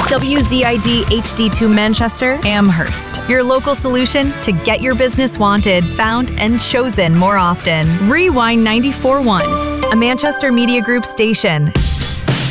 WZID HD2 Manchester, Amherst. Your local solution to get your business wanted, found, and chosen more often. Rewind 94.1, a Manchester Media Group station.